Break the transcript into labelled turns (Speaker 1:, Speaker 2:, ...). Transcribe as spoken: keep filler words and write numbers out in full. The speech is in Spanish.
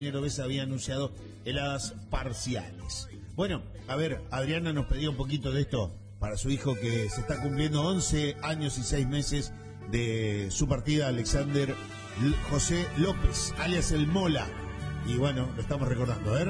Speaker 1: Genovesa había anunciado heladas parciales. Bueno, a ver, Adriana nos pedía un poquito de esto para su hijo que se está cumpliendo once años y seis meses de su partida, Alexander José López, alias El Mola. Y bueno, lo estamos recordando, a ver.